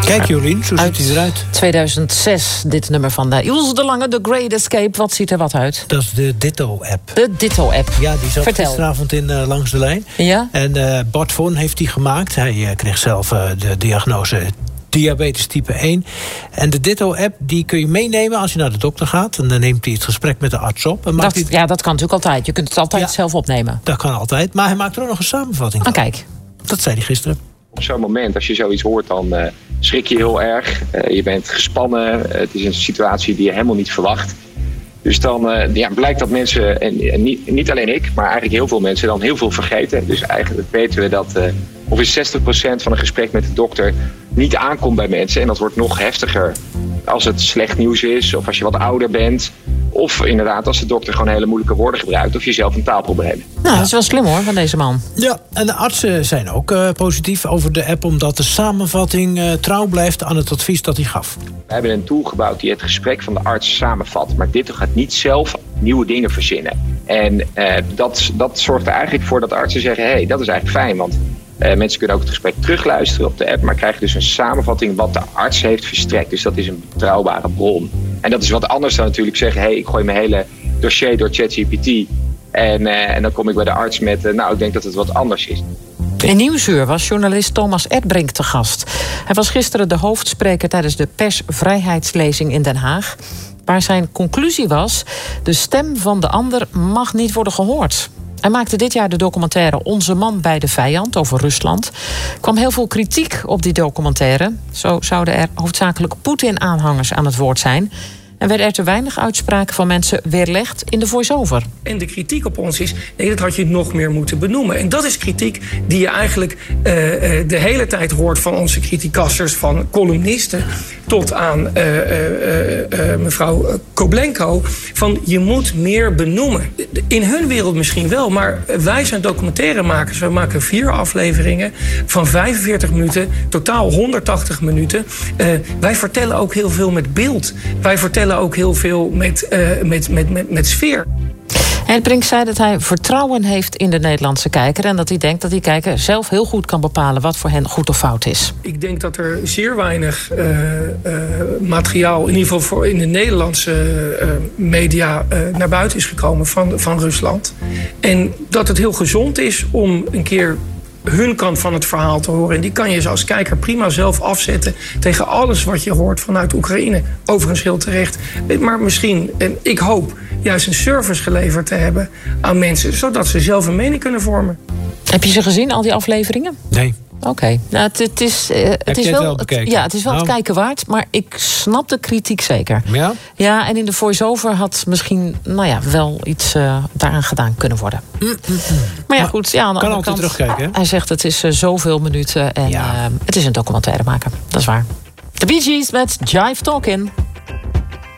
Kijk Jolien, zo ziet hij eruit. 2006, dit nummer van Ilse de Lange, The Great Escape. Wat ziet er wat uit? Dat is de Ditto-app. De Ditto-app. Ja, die zat Vertel. gisteravond in Langs de Lijn. Ja? En Bart Von heeft die gemaakt. Hij kreeg zelf de diagnose diabetes type 1. En de Ditto-app die kun je meenemen als je naar de dokter gaat. En dan neemt hij het gesprek met de arts op. En maakt Ja, dat kan natuurlijk altijd. Je kunt het altijd zelf opnemen. Dat kan altijd. Maar hij maakt er ook nog een samenvatting van. Kijk. Dat zei hij gisteren. Op zo'n moment, als je zoiets hoort, dan schrik je heel erg. Je bent gespannen. Het is een situatie die je helemaal niet verwacht. Dus dan blijkt dat mensen, en niet alleen ik, maar eigenlijk heel veel mensen, dan heel veel vergeten. Dus eigenlijk weten we dat ongeveer 60% van een gesprek met de dokter niet aankomt bij mensen. En dat wordt nog heftiger als het slecht nieuws is, of als je wat ouder bent. Of inderdaad als de dokter gewoon hele moeilijke woorden gebruikt, of je zelf een taalprobleem. Nou, dat is wel slim hoor, van deze man. Ja, en de artsen zijn ook positief over de app, omdat de samenvatting trouw blijft aan het advies dat hij gaf. We hebben een tool gebouwd die het gesprek van de arts samenvat. Maar dit gaat niet zelf nieuwe dingen verzinnen. En dat zorgt er eigenlijk voor dat artsen zeggen, hey, dat is eigenlijk fijn, want mensen kunnen ook het gesprek terugluisteren op de app, maar krijgen dus een samenvatting wat de arts heeft verstrekt. Dus dat is een betrouwbare bron. En dat is wat anders dan natuurlijk zeggen, hey, ik gooi mijn hele dossier door ChatGPT en dan kom ik bij de arts met, ik denk dat het wat anders is. In Nieuwsuur was journalist Thomas Erdbrink te gast. Hij was gisteren de hoofdspreker tijdens de persvrijheidslezing in Den Haag, waar zijn conclusie was: de stem van de ander mag niet worden gehoord. Hij maakte dit jaar de documentaire Onze man bij de vijand over Rusland. Er kwam heel veel kritiek op die documentaire. Zo zouden er hoofdzakelijk Poetin-aanhangers aan het woord zijn. En werden er te weinig uitspraken van mensen weerlegd in de voice-over. En de kritiek op ons is, nee, dat had je nog meer moeten benoemen. En dat is kritiek die je eigenlijk de hele tijd hoort van onze criticasters, van columnisten tot aan mevrouw Koblenko, van je moet meer benoemen. In hun wereld misschien wel, maar wij zijn documentairemakers. We maken 4 afleveringen van 45 minuten, totaal 180 minuten. Wij vertellen ook heel veel met beeld. Wij vertellen ook heel veel met sfeer. Erdbrink zei dat hij vertrouwen heeft in de Nederlandse kijker en dat hij denkt dat die kijker zelf heel goed kan bepalen wat voor hen goed of fout is. Ik denk dat er zeer weinig materiaal, in ieder geval in de Nederlandse media, naar buiten is gekomen van Rusland. En dat het heel gezond is om een keer hun kant van het verhaal te horen. En die kan je als kijker prima zelf afzetten tegen alles wat je hoort vanuit Oekraïne. Overigens heel terecht. Maar misschien, en ik hoop, juist een service geleverd te hebben aan mensen, zodat ze zelf een mening kunnen vormen. Heb je ze gezien, al die afleveringen? Nee. Oké. Nou, het is wel het kijken waard, maar ik snap de kritiek zeker. Ja? Ja, en in de voice-over had misschien wel iets daaraan gedaan kunnen worden. Maar ja, goed. Ja, aan de andere kant, terugkijken, hè? hij zegt het is zoveel minuten en het is een documentaire maken. Dat is waar. The Bee Gees met Jive Talkin'.